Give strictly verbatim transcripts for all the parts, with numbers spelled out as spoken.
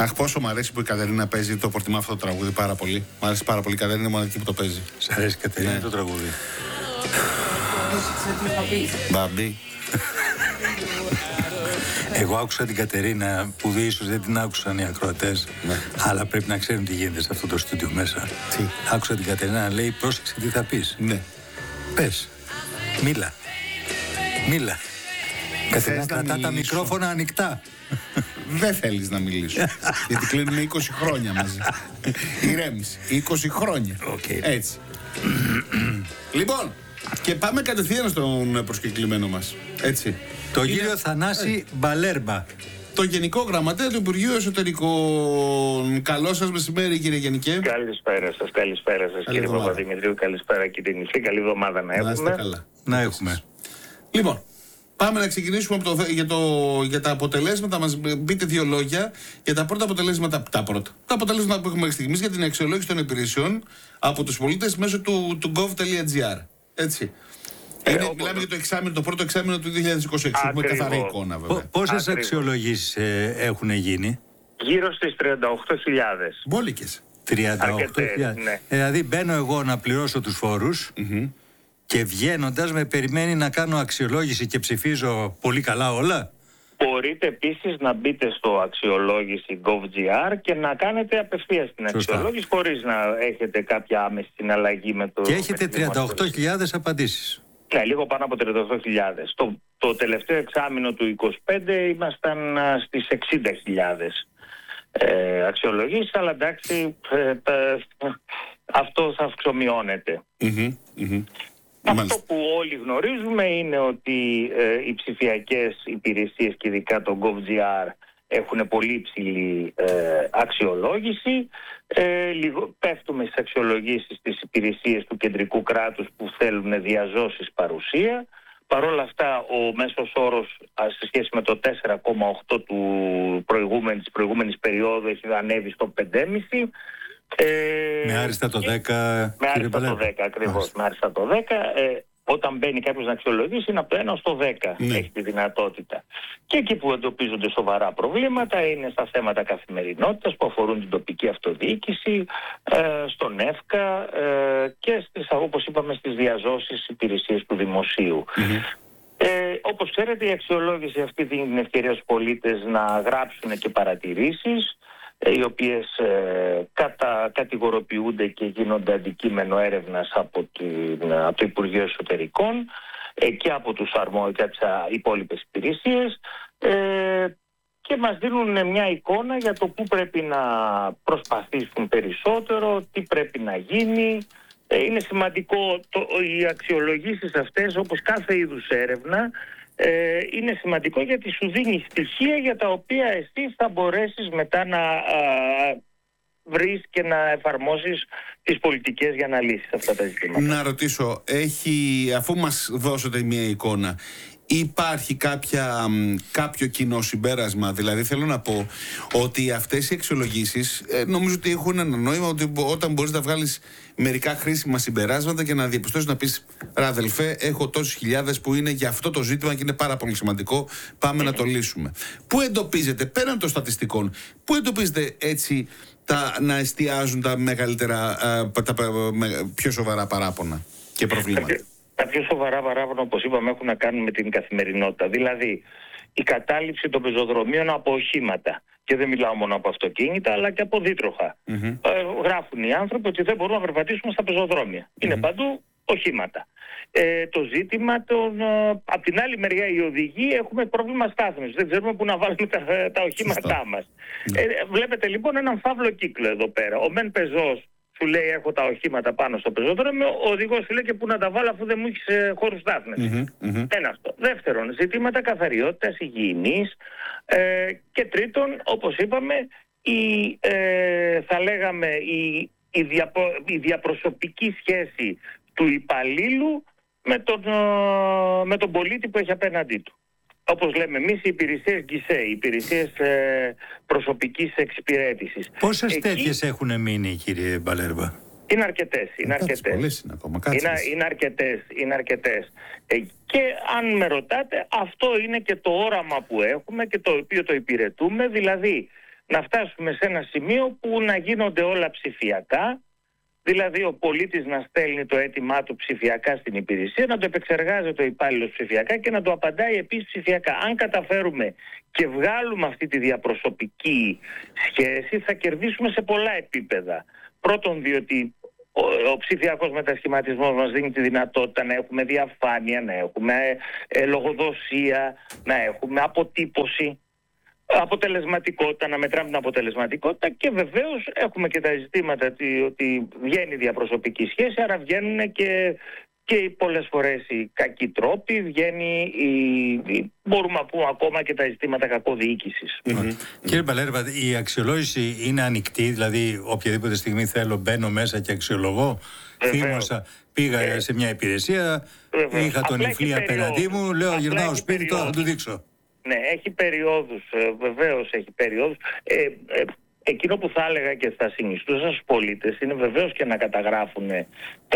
Αχ, πόσο μου αρέσει που η Κατερίνα παίζει το Πορτιμά αυτό το τραγούδι, πάρα πολύ. Μου αρέσει πάρα πολύ η Κατερίνα, είναι μοναδική που το παίζει. Σ' αρέσει, Κατερίνα, ναι. το τραγούδι? Μπαμπή. Εγώ άκουσα την Κατερίνα, που ίσως δεν την άκουσαν οι ακροατές, ναι. αλλά πρέπει να ξέρουν τι γίνεται σε αυτό το στούντιο μέσα. Τι? Άκουσα την Κατερίνα να λέει, πρόσεξε τι θα πεις. Ναι. Πες, μίλα, μίλα. Κατερίνα, κρατά τα μικρόφωνα ανοιχτά. Δεν θέλεις να μιλήσω. Γιατί κλείνουμε είκοσι χρόνια μαζί. Ηρέμησε. είκοσι χρόνια. Okay. Έτσι. Λοιπόν, και πάμε κατευθείαν στον προσκεκλημένο μας. Έτσι. Το κύριο Είναι... Θανάση ε. Μπαλέρμπα. Το Γενικό Γραμματέα του Υπουργείου Εσωτερικών. Καλό σας μεσημέρι, κύριε Γενικέ. Καλησπέρα σας, καλησπέρα σας, κύριε Παπαδημητρίου. Καλησπέρα, κύριε Νηφή. Καλή εβδομάδα να έχουμε. Να είστε καλά. Να έχουμε. Λοιπόν, πάμε να ξεκινήσουμε από το, για, το, για τα αποτελέσματα. Μας πείτε δύο λόγια για τα πρώτα αποτελέσματα. Τα πρώτα. Τα αποτελέσματα που έχουμε μέχρι στιγμής για την αξιολόγηση των υπηρεσιών από τους πολίτες μέσω του, του gov.gr. Έτσι. Είναι, ε, μιλάμε για το εξάμηνο, το πρώτο εξάμηνο του δύο χιλιάδες είκοσι έξι. Έχουμε καθαρή εικόνα, βέβαια. Πόσες αξιολογήσεις ε, έχουν γίνει? Γύρω στις τριάντα οκτώ χιλιάδες. Μπόλικες. τριάντα οκτώ χιλιάδες. Ναι. Ε, δηλαδή μπαίνω εγώ να πληρώσω τους φόρους mm-hmm. και βγαίνοντας με περιμένει να κάνω αξιολόγηση και ψηφίζω πολύ καλά όλα. Μπορείτε επίσης να μπείτε στο αξιολόγηση gov.gr και να κάνετε απευθείας την αξιολόγηση χωρίς να έχετε κάποια άμεση συναλλαγή με το... Και έχετε τριάντα οκτώ χιλιάδες απαντήσεις. Ναι, λίγο πάνω από τριάντα οκτώ χιλιάδες. Το, το τελευταίο εξάμηνο του είκοσι πέντε ήμασταν στις εξήντα χιλιάδες ε, αξιολογήσεις, αλλά εντάξει, ε, τα, αυτό θα αυξομειώνεται. Mm-hmm, mm-hmm. Αυτό που όλοι γνωρίζουμε είναι ότι ε, οι ψηφιακές υπηρεσίες και ειδικά το gov.gr έχουν πολύ υψηλή ε, αξιολόγηση. Ε, λίγο, πέφτουμε στις αξιολογήσεις της υπηρεσίες του κεντρικού κράτους που θέλουν διαζώσεις παρουσία. Παρ' όλα αυτά ο μέσος όρος σε σχέση με το τέσσερα κόμμα οκτώ του προηγούμενης, της προηγούμενης περίοδου έχει ανέβει στο πέντε κόμμα πέντε. Ε, με άριστα το δέκα. Με άριστα το δέκα ακριβώς. Με άριστα το δέκα. Ε, όταν μπαίνει κάποιος να αξιολογήσει είναι από το ένα στο δέκα. Ναι. Έχει τη δυνατότητα. Και εκεί που εντοπίζονται σοβαρά προβλήματα είναι στα θέματα καθημερινότητας που αφορούν την τοπική αυτοδιοίκηση, ε, στον ΕΦΚΑ ε, και στις, όπως είπαμε, στις διαζώσεις υπηρεσίες του δημοσίου. Mm-hmm. Ε, όπως ξέρετε, η αξιολόγηση αυτή δίνει την ευκαιρία στους πολίτες να γράψουν και παρατηρήσεις, οι οποίες ε, κατα, κατηγοροποιούνται και γίνονται αντικείμενο έρευνας από, την, από το Υπουργείο Εσωτερικών ε, και από τους αρμόδιους και από τις υπόλοιπες υπηρεσίες ε, και μας δίνουν μια εικόνα για το πού πρέπει να προσπαθήσουν περισσότερο, τι πρέπει να γίνει. Ε, είναι σημαντικό το, οι αξιολογήσεις αυτές, όπως κάθε είδους έρευνα, Ε, είναι σημαντικό γιατί σου δίνει στοιχεία για τα οποία εσύ θα μπορέσεις μετά να α, βρεις και να εφαρμόσεις τις πολιτικές για να λύσεις αυτά τα ζητήματα. Να ρωτήσω, έχει, αφού μας δώσετε μια εικόνα, υπάρχει κάποια, κάποιο κοινό συμπέρασμα? Δηλαδή θέλω να πω ότι αυτές οι αξιολογήσεις ε, νομίζω ότι έχουν ένα νόημα, ότι όταν μπορείς να βγάλεις μερικά χρήσιμα συμπεράσματα και να διαπιστώσεις, να πεις ρε αδελφέ, έχω τόσες χιλιάδες που είναι για αυτό το ζήτημα και είναι πάρα πολύ σημαντικό, πάμε mm-hmm. να το λύσουμε. Πού εντοπίζετε, πέραν των στατιστικών, πού εντοπίζετε έτσι τα, να εστιάζουν τα μεγαλύτερα, τα, τα πιο σοβαρά παράπονα και προβλήματα? Τα πιο σοβαρά παράπονα, όπως είπαμε, έχουν να κάνουν με την καθημερινότητα. Δηλαδή, η κατάληψη των πεζοδρομίων από οχήματα. Και δεν μιλάω μόνο από αυτοκίνητα, αλλά και από δίτροχα. Mm-hmm. Ε, γράφουν οι άνθρωποι ότι δεν μπορούν να περπατήσουν στα πεζοδρόμια. Mm-hmm. Είναι παντού οχήματα. Ε, το ζήτημα, των, ε, απ' την άλλη μεριά, οι οδηγοί έχουμε πρόβλημα στάθμευσης. Δεν ξέρουμε πού να βάλουμε τα, τα οχήματά μας. Mm-hmm. Ε, βλέπετε λοιπόν έναν φαύλο κύκλο εδώ πέρα. Ο μεν πεζός σου λέει έχω τα οχήματα πάνω στο πεζόδρομο, ο οδηγός σου λέει και πού να τα βάλω αφού δεν μου έχεις ε, χώρους στάθμευσης. Mm-hmm, mm-hmm. Ένα αυτό. Δεύτερον, ζητήματα καθαριότητας, υγιεινής ε, και τρίτον, όπως είπαμε, η, ε, θα λέγαμε η, η, διαπο, η διαπροσωπική σχέση του υπαλλήλου με τον, ε, με τον πολίτη που έχει απέναντί του. Όπως λέμε εμείς, οι υπηρεσίες γκισέ, οι υπηρεσίες ε, προσωπικής εξυπηρέτησης. Πόσες Εκεί... τέτοιες έχουν μείνει, κύριε Μπαλέρμπα? Είναι αρκετές, είναι αρκετές. Είναι, ακόμα, είναι, είναι αρκετές, είναι αρκετές. Ε, και αν με ρωτάτε, αυτό είναι και το όραμα που έχουμε και το οποίο το υπηρετούμε, δηλαδή να φτάσουμε σε ένα σημείο που να γίνονται όλα ψηφιακά, δηλαδή ο πολίτης να στέλνει το αίτημά του ψηφιακά στην υπηρεσία, να το επεξεργάζεται ο υπάλληλος ψηφιακά και να το απαντάει επίσης ψηφιακά. Αν καταφέρουμε και βγάλουμε αυτή τη διαπροσωπική σχέση, θα κερδίσουμε σε πολλά επίπεδα. Πρώτον, διότι ο, ο ψηφιακός μετασχηματισμός μας δίνει τη δυνατότητα να έχουμε διαφάνεια, να έχουμε ε, λογοδοσία, να έχουμε αποτύπωση, αποτελεσματικότητα, να μετράμε την αποτελεσματικότητα, και βεβαίως έχουμε και τα ζητήματα ότι βγαίνει διαπροσωπική σχέση, άρα βγαίνουν και, και πολλές φορές οι κακοί τρόποι, βγαίνει η, η, μπορούμε να πούμε ακόμα και τα ζητήματα κακοδιοίκησης. Mm-hmm. Κύριε Μπαλέρβα, η αξιολόγηση είναι ανοιχτή, δηλαδή οποιαδήποτε στιγμή θέλω μπαίνω μέσα και αξιολογώ. Θύμωσα, πήγα ε, σε μια υπηρεσία, βεβαίως. Είχα τον Ιφλή απέναντί μου, λέω γυρνάω σπίτι, τώρα θα του δείξω. Ναι, έχει περιόδους, βεβαίως έχει περιόδους. Ε, ε, εκείνο που θα έλεγα και θα συνιστούσα στους πολίτες είναι βεβαίως και να καταγράφουν τα,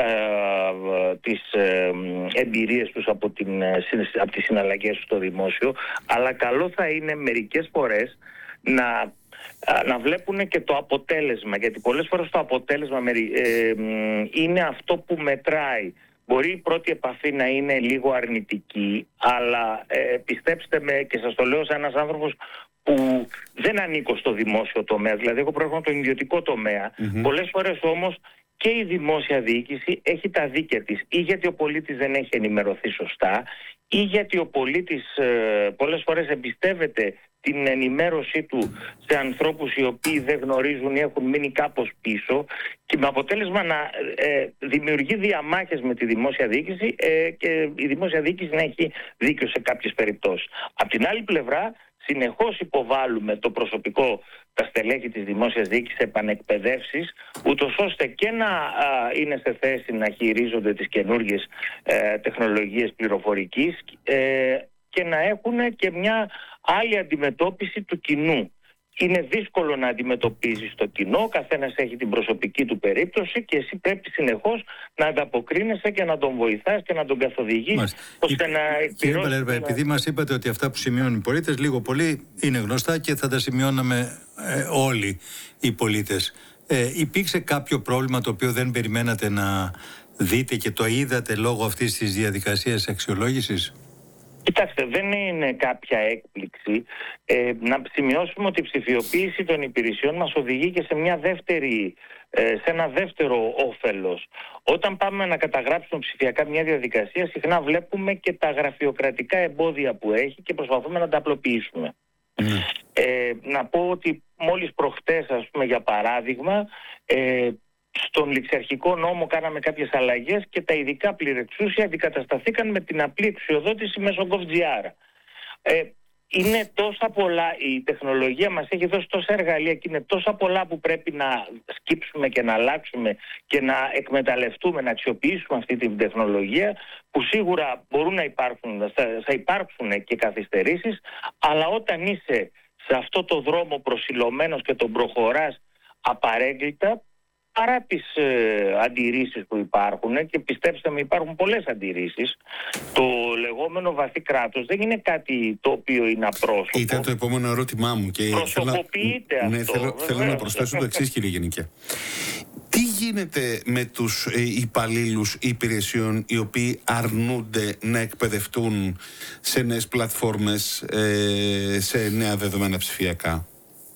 τις ε, εμπειρίες τους από, την, από τις συναλλαγές στο δημόσιο, αλλά καλό θα είναι μερικές φορές να, να βλέπουν και το αποτέλεσμα, γιατί πολλές φορές το αποτέλεσμα ε, είναι αυτό που μετράει. Μπορεί η πρώτη επαφή να είναι λίγο αρνητική, αλλά ε, πιστέψτε με, και σας το λέω σαν ένας άνθρωπος που δεν ανήκω στο δημόσιο τομέα, δηλαδή εγώ προέρχομαι από τον ιδιωτικό τομέα. Mm-hmm. Πολλές φορές όμως και η δημόσια διοίκηση έχει τα δίκαια της, ή γιατί ο πολίτης δεν έχει ενημερωθεί σωστά, ή γιατί ο πολίτης ε, πολλές φορές εμπιστεύεται την ενημέρωσή του σε ανθρώπους οι οποίοι δεν γνωρίζουν ή έχουν μείνει κάπως πίσω, και με αποτέλεσμα να ε, δημιουργεί διαμάχες με τη δημόσια διοίκηση ε, και η δημόσια διοίκηση να έχει δίκιο σε κάποιες περιπτώσεις. Απ' την άλλη πλευρά, συνεχώς υποβάλλουμε το προσωπικό, τα στελέχη της δημόσιας διοίκησης, επανεκπαιδεύσεις, ούτως ώστε και να α, είναι σε θέση να χειρίζονται τις καινούργιες ε, τεχνολογίες πληροφορικής ε, και να έχουν και μια άλλη αντιμετώπιση του κοινού. Είναι δύσκολο να αντιμετωπίζεις το κοινό, ο καθένας έχει την προσωπική του περίπτωση και εσύ πρέπει συνεχώς να ανταποκρίνεσαι και να τον βοηθάς και να τον καθοδηγείς, ώστε να εκπληρώσεις. Κύριε Μπαλέρβα, επειδή μας είπατε ότι αυτά που σημειώνουν οι πολίτες λίγο πολύ είναι γνωστά και θα τα σημειώναμε ε, όλοι οι πολίτες, ε, υπήρξε κάποιο πρόβλημα το οποίο δεν περιμένατε να δείτε και το είδατε λόγω αυτής της διαδικασίας αξιολόγησης? Κοιτάξτε, δεν είναι κάποια έκπληξη. Ε, να σημειώσουμε ότι η ψηφιοποίηση των υπηρεσιών μας οδηγεί και σε, μια δεύτερη, ε, σε ένα δεύτερο όφελος. Όταν πάμε να καταγράψουμε ψηφιακά μια διαδικασία, συχνά βλέπουμε και τα γραφειοκρατικά εμπόδια που έχει και προσπαθούμε να τα απλοποιήσουμε. Mm. Ε, να πω ότι μόλις προχτές, ας πούμε, για παράδειγμα, ε, στον ληξιαρχικό νόμο κάναμε κάποιες αλλαγές και τα ειδικά πληρεξούσια αντικατασταθήκαν με την απλή εξουσιοδότηση μέσω GovGR. Ε, είναι τόσα πολλά, η τεχνολογία μας έχει δώσει τόσα εργαλεία και είναι τόσα πολλά που πρέπει να σκύψουμε και να αλλάξουμε και να εκμεταλλευτούμε, να αξιοποιήσουμε αυτή την τεχνολογία, που σίγουρα μπορούν να υπάρχουν, θα υπάρξουν και καθυστερήσεις, αλλά όταν είσαι σε αυτό το δρόμο προσιλωμένος και τον προχωράς απαρέγκλητα, παρά τις ε, αντιρρήσεις που υπάρχουν, και πιστέψτε με, υπάρχουν πολλές αντιρρήσεις, το λεγόμενο βαθύ κράτος δεν είναι κάτι το οποίο είναι απρόσωπο. Ήταν το επόμενο ερώτημά μου. Και προσωποποιείται θέλω, αυτό. Ναι, θέλω, θέλω να προσθέσω το εξής, κύριε Γενικέ. Τι γίνεται με τους ε, υπαλλήλους υπηρεσιών οι οποίοι αρνούνται να εκπαιδευτούν σε νέες πλατφόρμες, ε, σε νέα δεδομένα ψηφιακά?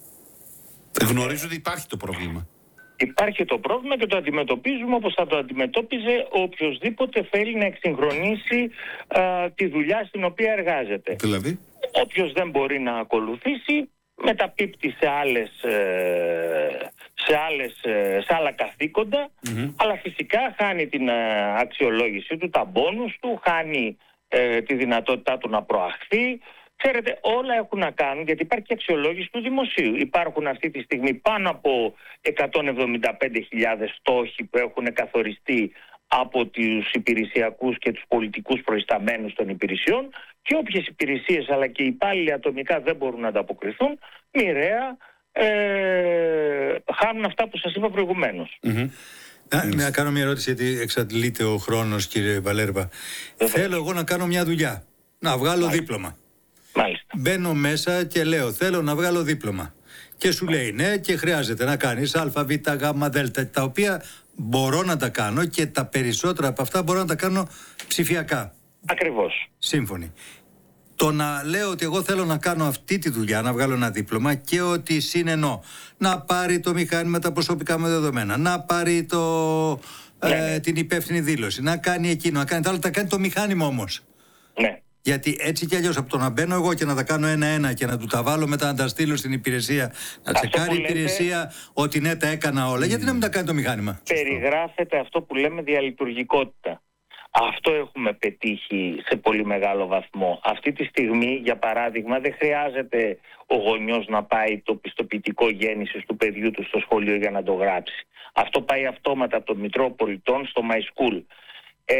Γνωρίζω ότι υπάρχει το πρόβλημα. Υπάρχει το πρόβλημα και το αντιμετωπίζουμε όπως θα το αντιμετώπιζε οποιοσδήποτε θέλει να εξυγχρονίσει α, τη δουλειά στην οποία εργάζεται. Δηλαδή? Όποιος δεν μπορεί να ακολουθήσει, μεταπίπτει σε, άλλες, ε, σε, άλλες, ε, σε άλλα καθήκοντα, mm-hmm. αλλά φυσικά χάνει την ε, αξιολόγηση του, τα μπόνους του, χάνει ε, τη δυνατότητά του να προαχθεί. Ξέρετε, όλα έχουν να κάνουν, γιατί υπάρχει και αξιολόγηση του δημοσίου. Υπάρχουν αυτή τη στιγμή πάνω από εκατόν εβδομήντα πέντε χιλιάδες στόχοι που έχουν καθοριστεί από τους υπηρεσιακούς και τους πολιτικούς προϊσταμένους των υπηρεσιών, και όποιες υπηρεσίες αλλά και οι υπάλληλοι ατομικά δεν μπορούν να ανταποκριθούν, μοιραία ε, χάνουν αυτά που σας είπα προηγουμένως. Mm-hmm. Να, να κάνω μια ερώτηση, γιατί εξαντλείται ο χρόνος, κύριε Μπαλέρβα. Θέλω εγώ να κάνω μια δουλειά, να βγάλω Μάλιστα. δίπλωμα. Μάλιστα. Μπαίνω μέσα και λέω θέλω να βγάλω δίπλωμα. Και σου λέει ναι, και χρειάζεται να κάνεις α, β, γ, δ, τα οποία μπορώ να τα κάνω και τα περισσότερα από αυτά μπορώ να τα κάνω ψηφιακά. Ακριβώς. Σύμφωνοι. Το να λέω ότι εγώ θέλω να κάνω αυτή τη δουλειά, να βγάλω ένα δίπλωμα και ότι συνενώ να πάρει το μηχάνημα τα προσωπικά μου δεδομένα, να πάρει το, ναι. ε, την υπεύθυνη δήλωση, να κάνει εκείνο, να κάνει τα άλλα, τα κάνει το μηχάνημα όμως. Ναι. Γιατί έτσι κι αλλιώς από το να μπαίνω εγώ και να τα κάνω ένα-ένα και να του τα βάλω μετά να τα στείλω στην υπηρεσία, να τσεκάρει η υπηρεσία λέτε, ότι ναι, τα έκανα όλα, mm. γιατί να μην τα κάνει το μηχάνημα. Περιγράφεται αυτό που λέμε διαλειτουργικότητα. Αυτό έχουμε πετύχει σε πολύ μεγάλο βαθμό. Αυτή τη στιγμή, για παράδειγμα, δεν χρειάζεται ο γονιός να πάει το πιστοποιητικό γέννησης του παιδιού του στο σχολείο για να το γράψει. Αυτό πάει αυτόματα από το Μητρό Πολιτών στο My School. Ε,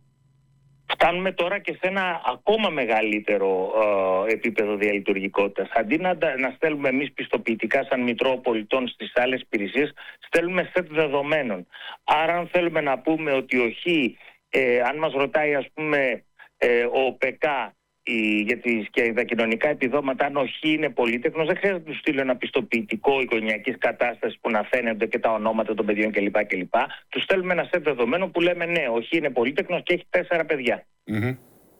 φτάνουμε τώρα και σε ένα ακόμα μεγαλύτερο ε, επίπεδο διαλειτουργικότητας. Αντί να, να στέλνουμε εμείς πιστοποιητικά σαν Μητρό Πολιτών στις άλλες υπηρεσίες, στέλνουμε σετ δεδομένων. Άρα αν θέλουμε να πούμε ότι ο Χ, ε, αν μας ρωτάει ας πούμε ε, ο ΠΕΚΑ η, για τις, και τα κοινωνικά επιδόματα, αν ο Χ είναι πολύτεκνος, δεν χρειάζεται να του στείλω ένα πιστοποιητικό οικογενειακής κατάστασης που να φαίνονται και τα ονόματα των παιδιών κλπ. κλπ. Του στέλνουμε ένα σετ δεδομένων που λέμε ναι, ο Χ είναι πολύτεκνος και έχει τέσσερα παιδιά. Mm-hmm.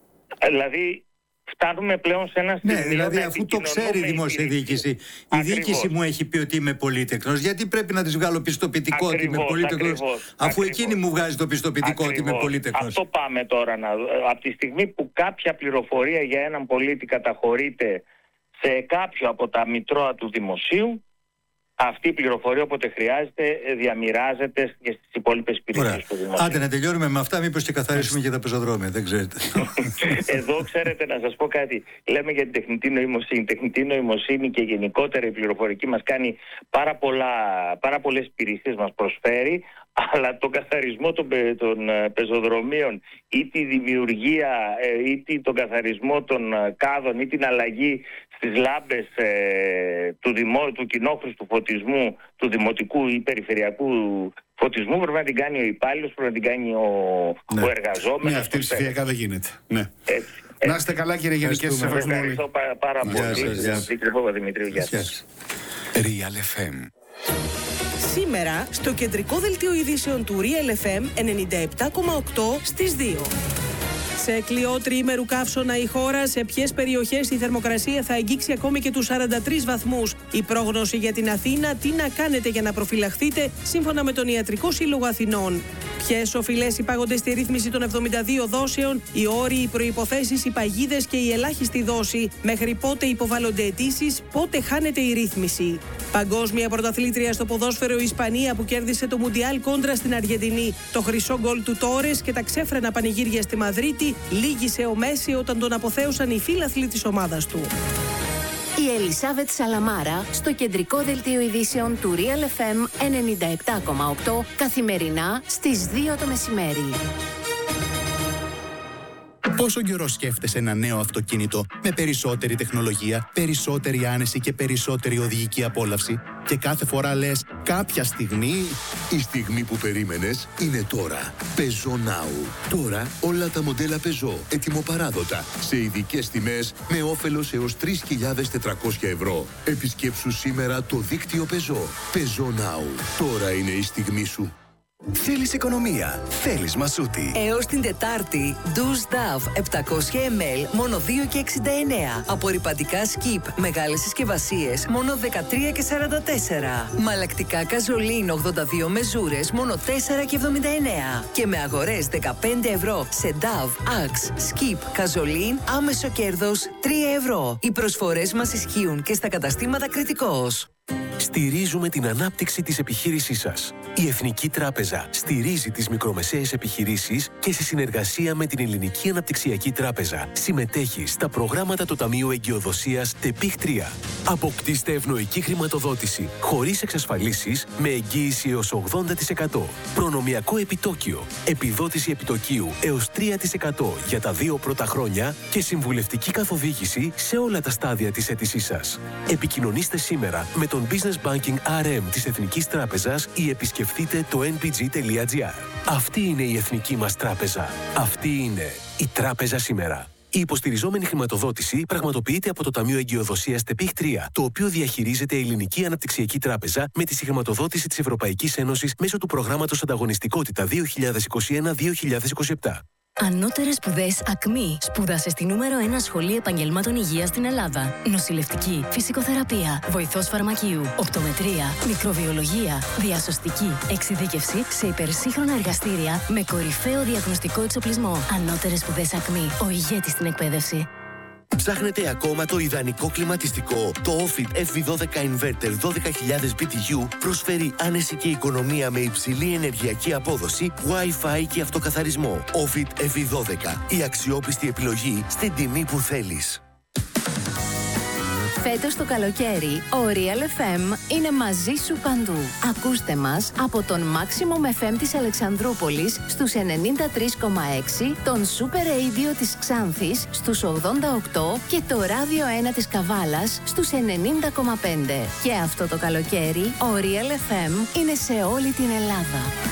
Δηλαδή φτάνουμε πλέον σε ένα σημείο. Ναι, δηλαδή αφού το ξέρει η δημόσια διοίκηση, η ακριβώς. διοίκηση μου έχει πει ότι είμαι πολύτεκνος, γιατί πρέπει να της βγάλω πιστοποιητικό ακριβώς, ότι είμαι πολύτεκνος, αφού ακριβώς. εκείνη μου βγάζει το πιστοποιητικό ακριβώς. ότι είμαι πολύτεκνος. Αυτό πάμε τώρα να δω. Από τη στιγμή που κάποια πληροφορία για έναν πολίτη καταχωρείται σε κάποιο από τα μητρώα του δημοσίου, αυτή η πληροφορία όποτε χρειάζεται διαμοιράζεται και στις υπόλοιπες υπηρεσίες του δημοσίου. Άντε να τελειώνουμε με αυτά, μήπως και καθαρίσουμε και τα πεζοδρόμια, δεν ξέρετε. Εδώ ξέρετε να σας πω κάτι. Λέμε για την τεχνητή νοημοσύνη. Η τεχνητή νοημοσύνη και γενικότερα η πληροφορική μας κάνει πάρα, πολλά, πάρα πολλές υπηρεσίες, μας προσφέρει, αλλά τον καθαρισμό των, πε, των πεζοδρομίων ή τη δημιουργία ή τον καθαρισμό των κάδων ή την αλλαγή στις λάμπες ε, του, δημο, του κοινόχρηστου φωτισμού, του δημοτικού ή περιφερειακού φωτισμού πρέπει να την κάνει ο υπάλληλος, πρέπει να την κάνει ο, ναι. ο εργαζόμενος. Ναι, αυτή ψηφιακά δεν γίνεται. Ναι. Έτσι. Να είστε καλά κύριε Γενική, σας ευχαριστούμε πολύ. Ευχαριστώ πάρα, πάρα πολύ. Γεια σας. Real εφ εμ. Σήμερα στο κεντρικό δελτίο ειδήσεων του Real εφ εμ ενενήντα επτά κόμμα οκτώ στις δύο. Σε κλειό τριήμερου καύσωνα η χώρα, σε ποιες περιοχές η θερμοκρασία θα αγγίξει ακόμη και τους σαράντα τρεις βαθμούς. Η πρόγνωση για την Αθήνα, τι να κάνετε για να προφυλαχθείτε, σύμφωνα με τον Ιατρικό Σύλλογο Αθηνών. Ποιες οφειλές υπάγονται στη ρύθμιση των εβδομήντα δύο δόσεων, οι όροι, οι προϋποθέσεις, οι παγίδες και η ελάχιστη δόση. Μέχρι πότε υποβάλλονται αιτήσεις, πότε χάνεται η ρύθμιση. Παγκόσμια πρωταθλήτρια στο ποδόσφαιρο η Ισπανία που κέρδισε το Μουντιάλ κόντρα στην Αργεντινή. Το χρυσό γκολ του Τόρες και τα ξέφρενα πανηγύρια στη Μαδρίτη λύγησε ο Μέση όταν τον αποθέωσαν οι φίλαθλοι της ομάδας του. Η Ελισάβετ Σαλαμάρα στο κεντρικό δελτίο ειδήσεων του Real εφ εμ ενενήντα επτά κόμμα οκτώ καθημερινά στις δύο το μεσημέρι. Πόσο καιρό σκέφτεσαι ένα νέο αυτοκίνητο με περισσότερη τεχνολογία, περισσότερη άνεση και περισσότερη οδηγική απόλαυση και κάθε φορά λες κάποια στιγμή... Η στιγμή που περίμενες είναι τώρα. Peugeot Now. Τώρα όλα τα μοντέλα Peugeot ετοιμοπαράδοτα σε ειδικές τιμές με όφελος έως τρεις χιλιάδες τετρακόσια ευρώ. Επισκέψου σήμερα το δίκτυο Peugeot. Peugeot Now. Τώρα είναι η στιγμή σου. Θέλεις οικονομία, θέλεις μασούτη. Έως την Τετάρτη, Douce Dove επτακόσια μιλιλίτρα μόνο δύο και εξήντα εννέα. Απορρυπαντικά Skip, μεγάλες συσκευασίες μόνο δεκατρία και σαράντα τέσσερα. Μαλακτικά Καζολίν ογδόντα δύο μεζούρες μόνο τέσσερα και εβδομήντα εννέα. Και με αγορές δεκαπέντε ευρώ σε Dove, Axe, Skip, Καζολίν, άμεσο κέρδος τρία ευρώ. Οι προσφορές μας ισχύουν και στα καταστήματα Κρητικός. Στηρίζουμε την ανάπτυξη της επιχείρησής σας. Η Εθνική Τράπεζα στηρίζει τις μικρομεσαίες επιχειρήσεις και σε συνεργασία με την Ελληνική Αναπτυξιακή Τράπεζα συμμετέχει στα προγράμματα του Ταμείου Εγκυοδοσίας ΤΕΠΙΧ τρία. Αποκτήστε ευνοϊκή χρηματοδότηση χωρίς εξασφαλίσεις με εγγύηση έως ογδόντα τοις εκατό. Προνομιακό επιτόκιο, επιδότηση επιτοκίου έως τρία τοις εκατό για τα δύο πρώτα χρόνια και συμβουλευτική καθοδήγηση σε όλα τα στάδια της αίτησής σας. Επικοινωνήστε σήμερα με τον Business Banking αρ εμ της Εθνικής Τράπεζας ή επισκεφτείτε το εν πι τζι τελεία τζι άρ. Αυτή είναι η εθνική μας τράπεζα. Αυτή είναι η τράπεζα σήμερα. Η υποστηριζόμενη χρηματοδότηση πραγματοποιείται από το Ταμείο Εγκυοδοσίας ΤΕΠΙΧ τρία, το οποίο διαχειρίζεται η Ελληνική Αναπτυξιακή Τράπεζα με τη συγχρηματοδότηση της Ευρωπαϊκής Ένωσης μέσω του προγράμματος Ανταγωνιστικότητα δύο χιλιάδες είκοσι ένα δύο χιλιάδες είκοσι επτά. Ανώτερες σπουδές ΑΚΜΗ. Σπούδασε στη νούμερο ένα σχολή επαγγελμάτων υγείας στην Ελλάδα. Νοσηλευτική, φυσικοθεραπεία, βοηθός φαρμακείου, οπτομετρία, μικροβιολογία, διασωστική, εξειδίκευση σε υπερσύγχρονα εργαστήρια με κορυφαίο διαγνωστικό εξοπλισμό. Ανώτερες σπουδές ΑΚΜΗ. Ο ηγέτης στην εκπαίδευση. Ψάχνετε ακόμα το ιδανικό κλιματιστικό? Το Ofit εφ βι δώδεκα Inverter δώδεκα χιλιάδες μπι τι γιου προσφέρει άνεση και οικονομία με υψηλή ενεργειακή απόδοση, Wi-Fi και αυτοκαθαρισμό. Ofit εφ βι δώδεκα. Η αξιόπιστη επιλογή στην τιμή που θέλεις. Φέτος το καλοκαίρι, ο Real εφ εμ είναι μαζί σου παντού. Ακούστε μας από τον Maximum εφ εμ της Αλεξανδρούπολης στους ενενήντα τρία κόμμα έξι, τον Super Radio της Ξάνθης στους ογδόντα οκτώ και το Ράδιο ένα της Καβάλας στους ενενήντα κόμμα πέντε. Και αυτό το καλοκαίρι, ο Real εφ εμ είναι σε όλη την Ελλάδα.